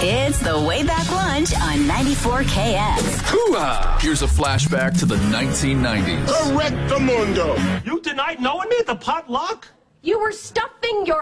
It's the Way Back Lunch on 94KS. Hoo-ha! Here's a flashback to the 1990s. Correctamundo. You denied knowing me at the potluck? You were stuffing your